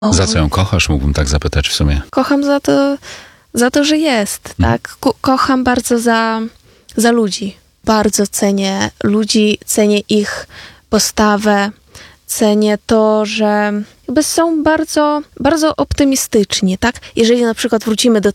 Za co ją kochasz? Mógłbym tak zapytać w sumie. Kocham za to, że jest, tak? Kocham bardzo za ludzi. Bardzo cenię ludzi, cenię ich postawę, cenię to, że jakby są bardzo, bardzo optymistyczni, tak? Jeżeli na przykład wrócimy do